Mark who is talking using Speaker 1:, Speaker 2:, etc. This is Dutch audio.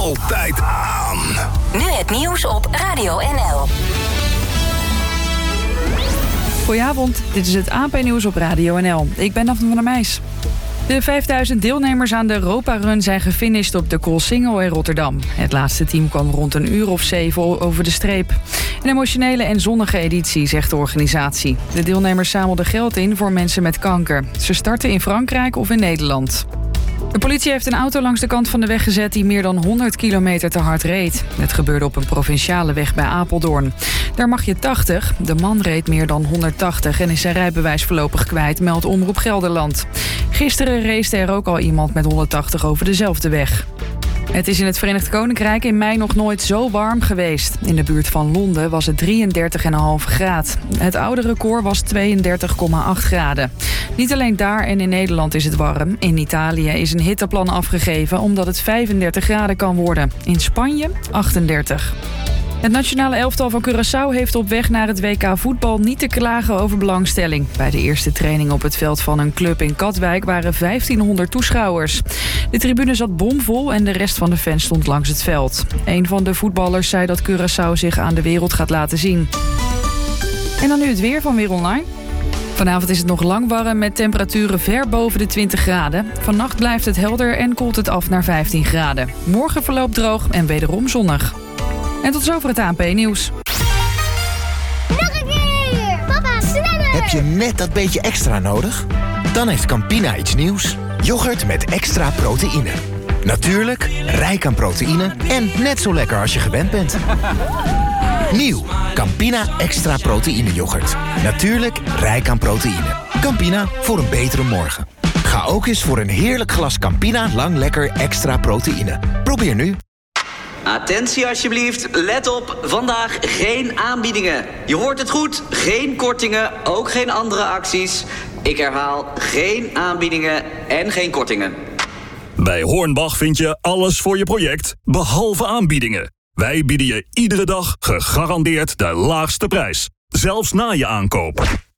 Speaker 1: altijd aan.
Speaker 2: Nu het nieuws op Radio NL.
Speaker 3: Goedenavond, dit is het AP-nieuws op Radio NL. Ik ben Daphne van der Meijs. De 5000 deelnemers aan de Europa-run zijn gefinished op de Koolsingel in Rotterdam. Het laatste team kwam rond 7:00 over de streep. Een emotionele en zonnige editie, zegt de organisatie. De deelnemers zamelden geld in voor mensen met kanker. Ze starten in Frankrijk of in Nederland. De politie heeft een auto langs de kant van de weg gezet die meer dan 100 kilometer te hard reed. Het gebeurde op een provinciale weg bij Apeldoorn. Daar mag je 80. De man reed meer dan 180 en is zijn rijbewijs voorlopig kwijt, meldt Omroep Gelderland. Gisteren race er ook al iemand met 180 over dezelfde weg. Het is in het Verenigd Koninkrijk in mei nog nooit zo warm geweest. In de buurt van Londen was het 33,5 graden. Het oude record was 32,8 graden. Niet alleen daar en in Nederland is het warm. In Italië is een hitteplan afgegeven omdat het 35 graden kan worden. In Spanje 38. Het nationale elftal van Curaçao heeft op weg naar het WK voetbal niet te klagen over belangstelling. Bij de eerste training op het veld van een club in Katwijk waren 1500 toeschouwers. De tribune zat bomvol en de rest van de fans stond langs het veld. Een van de voetballers zei dat Curaçao zich aan de wereld gaat laten zien. En dan nu het weer van Weer Online. Vanavond is het nog lang warm met temperaturen ver boven de 20 graden. Vannacht blijft het helder en koelt het af naar 15 graden. Morgen verloopt droog en wederom zonnig. En tot zover het ANP-nieuws.
Speaker 4: Nog een keer! Papa, sneller!
Speaker 5: Heb je net dat beetje extra nodig? Dan heeft Campina iets nieuws. Yoghurt met extra proteïne. Natuurlijk, rijk aan proteïne en net zo lekker als je gewend bent. Nieuw, Campina extra proteïne yoghurt. Natuurlijk, rijk aan proteïne. Campina, voor een betere morgen. Ga ook eens voor een heerlijk glas Campina lang lekker extra proteïne. Probeer nu.
Speaker 6: Attentie alsjeblieft, let op, vandaag geen aanbiedingen. Je hoort het goed, geen kortingen, ook geen andere acties. Ik herhaal, geen aanbiedingen en geen kortingen.
Speaker 1: Bij Hornbach vind je alles voor je project, behalve aanbiedingen. Wij bieden je iedere dag gegarandeerd de laagste prijs. Zelfs na je aankoop.